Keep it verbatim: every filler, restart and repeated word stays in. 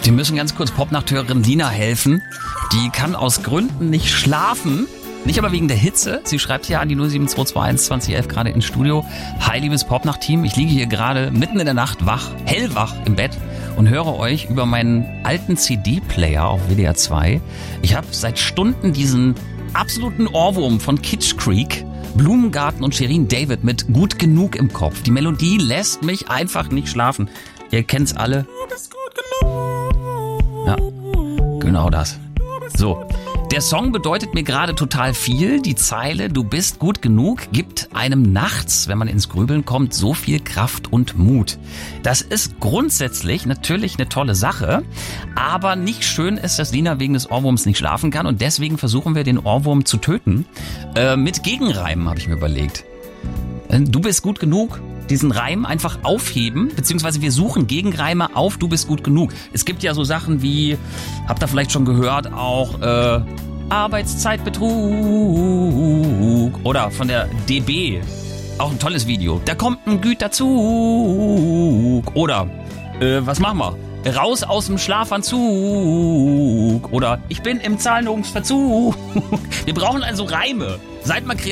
Wir müssen ganz kurz Popnachthörerin Lina helfen. Die kann aus Gründen nicht schlafen. Nicht aber wegen der Hitze. Sie schreibt hier an die null sieben zwei zwei eins zwanzig elf gerade ins Studio. Hi, liebes Popnacht-Team. Ich liege hier gerade mitten in der Nacht wach, hellwach im Bett und höre euch über meinen alten C D-Player auf W D R zwei. Ich habe seit Stunden diesen absoluten Ohrwurm von Kitsch Creek, Blumengarten und Shirin David mit Gut genug im Kopf. Die Melodie lässt mich einfach nicht schlafen. Ihr kennt's alle. Du bist gut genug. Ja, genau das. So, der Song bedeutet mir gerade total viel. Die Zeile "Du bist gut genug" gibt einem nachts, wenn man ins Grübeln kommt, so viel Kraft und Mut. Das ist grundsätzlich natürlich eine tolle Sache, aber nicht schön ist, dass Lina wegen des Ohrwurms nicht schlafen kann und deswegen versuchen wir, den Ohrwurm zu töten. Äh, mit Gegenreimen habe ich mir überlegt. Du bist gut genug, diesen Reim einfach aufheben, beziehungsweise wir suchen Gegenreime auf "Du bist gut genug". Es gibt ja so Sachen wie, habt ihr vielleicht schon gehört, auch äh, Arbeitszeitbetrug oder von der D B, auch ein tolles Video. Da kommt ein Güterzug oder äh, was machen wir? Raus aus dem Schlafanzug oder ich bin im Zahlungsverzug. Wir brauchen also Reime. Seid mal kreativ.